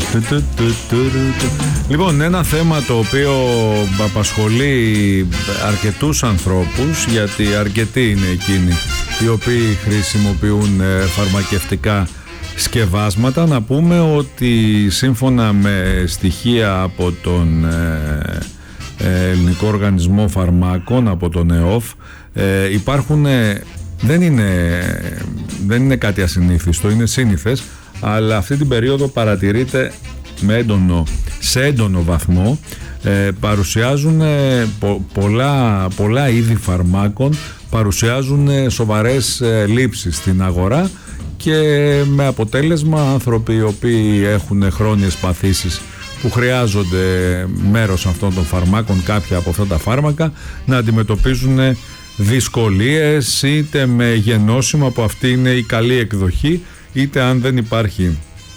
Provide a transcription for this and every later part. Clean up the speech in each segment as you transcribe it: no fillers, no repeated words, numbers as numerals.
Λοιπόν, ένα θέμα το οποίο απασχολεί αρκετούς ανθρώπους, γιατί αρκετοί είναι εκείνοι οι οποίοι χρησιμοποιούν φαρμακευτικά σκευάσματα. Να πούμε ότι σύμφωνα με στοιχεία από τον Ελληνικό Οργανισμό Φαρμάκων, από τον ΕΟΦ, υπάρχουν, δεν είναι κάτι ασυνήθιστο, είναι σύνηθες, αλλά αυτή την περίοδο παρατηρείται σε έντονο βαθμό. Παρουσιάζουν πολλά είδη φαρμάκων, παρουσιάζουν σοβαρές λήψεις στην αγορά, και με αποτέλεσμα άνθρωποι οι οποίοι έχουν χρόνιες παθήσεις που χρειάζονται μέρος αυτών των φαρμάκων, κάποια από αυτά τα φάρμακα, να αντιμετωπίζουν δυσκολίες, είτε με γενώσιμο, που αυτή είναι η καλή εκδοχή, είτε αν δεν υπάρχει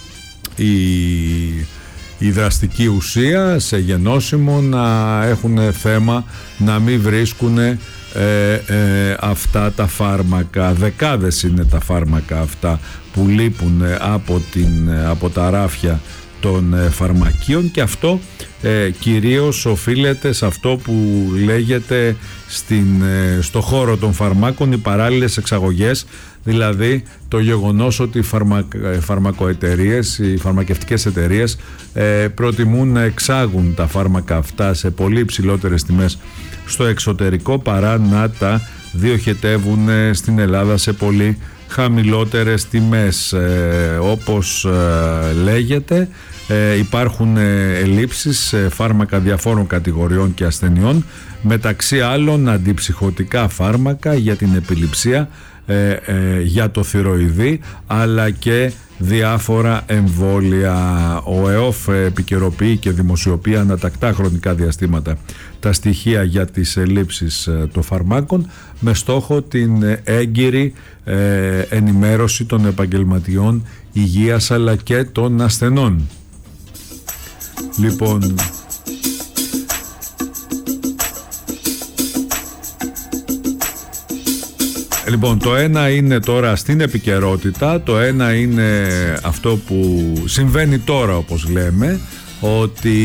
η δραστική ουσία σε γενώσιμο, να έχουν θέμα να μην βρίσκουν αυτά τα φάρμακα. Δεκάδες είναι τα φάρμακα αυτά που λείπουν από τα ράφια των φαρμακείων, και αυτό κυρίως οφείλεται σε αυτό που λέγεται στο χώρο των φαρμάκων οι παράλληλες εξαγωγές, δηλαδή το γεγονός ότι οι φαρμακοεταιρείες, οι φαρμακευτικές εταιρείες προτιμούν να εξάγουν τα φάρμακα αυτά σε πολύ υψηλότερες τιμές στο εξωτερικό, παρά να τα διοχετεύουν στην Ελλάδα σε πολύ χαμηλότερες τιμές. Όπως λέγεται, υπάρχουν ελλείψεις σε φάρμακα διαφόρων κατηγοριών και ασθενειών, μεταξύ άλλων αντιψυχωτικά φάρμακα για την επιληψία, για το θυροειδή, αλλά και διάφορα εμβόλια. Ο ΕΟΦ επικαιροποιεί και δημοσιοποιεί ανατακτά χρονικά διαστήματα τα στοιχεία για τις ελλείψεις των φαρμάκων, με στόχο την έγκυρη ενημέρωση των επαγγελματιών υγείας αλλά και των ασθενών. Λοιπόν, το ένα είναι τώρα στην επικαιρότητα, το ένα είναι αυτό που συμβαίνει τώρα, όπως λέμε, ότι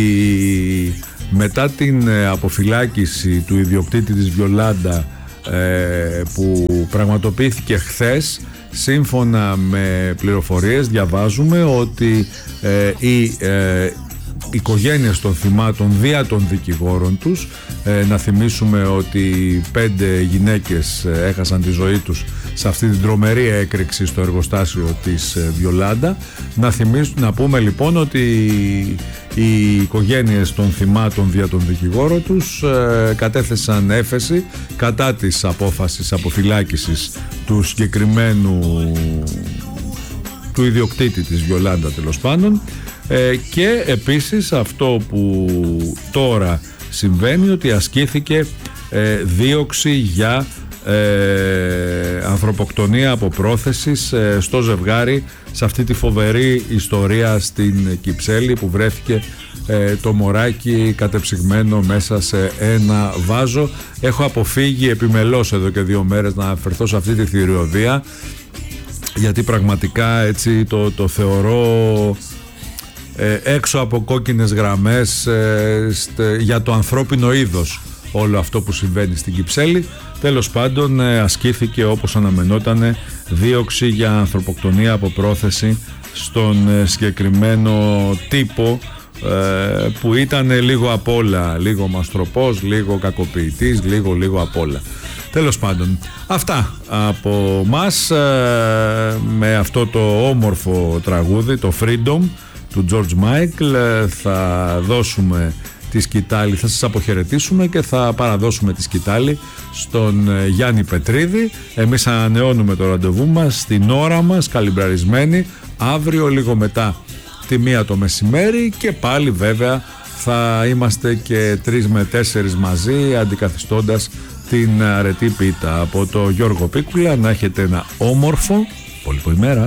μετά την αποφυλάκηση του ιδιοκτήτη της Βιολάντα, που πραγματοποιήθηκε χθες, σύμφωνα με πληροφορίες διαβάζουμε ότι οι οικογένειες των θυμάτων δια των δικηγόρων τους, να θυμίσουμε ότι 5 γυναίκες έχασαν τη ζωή τους σε αυτή την τρομερή έκρηξη στο εργοστάσιο της Βιολάντα. Να πούμε λοιπόν ότι οι οικογένειες των θυμάτων δια των δικηγόρων τους κατέθεσαν έφεση κατά της απόφασης αποφυλάκησης του συγκεκριμένου, του ιδιοκτήτη της Βιολάντα τέλος πάντων. Και επίσης αυτό που τώρα συμβαίνει, ότι ασκήθηκε δίωξη για ανθρωποκτονία από πρόθεσης στο ζευγάρι, σε αυτή τη φοβερή ιστορία στην Κυψέλη, που βρέθηκε το μωράκι κατεψυγμένο μέσα σε ένα βάζο. Έχω αποφύγει επιμελώς εδώ και 2 μέρες να αναφερθώ σε αυτή τη θηριωδία, γιατί πραγματικά έτσι το θεωρώ έξω από κόκκινες γραμμές για το ανθρώπινο είδος όλο αυτό που συμβαίνει στην Κυψέλη. Τέλος πάντων, ασκήθηκε, όπως αναμενόταν, δίωξη για ανθρωποκτονία από πρόθεση στον συγκεκριμένο τύπο, που ήταν λίγο απ' όλα, λίγο μαστροπός, λίγο κακοποιητής, λίγο απ' όλα. Τέλος πάντων, αυτά από μας, με αυτό το όμορφο τραγούδι, το Freedom του George Michael. Θα δώσουμε τη σκητάλη, θα σας αποχαιρετήσουμε και θα παραδώσουμε τη σκητάλη στον Γιάννη Πετρίδη. Εμείς ανανεώνουμε το ραντεβού μας στην ώρα μας, καλυμπραρισμένοι, αύριο λίγο μετά τη 1 το μεσημέρι, και πάλι βέβαια θα είμαστε και 3 με 4 μαζί, αντικαθιστώντας την αρετή πίτα. Από το Γιώργο Πίκουλα, να έχετε ένα όμορφο υπόλοιπο ημέρα.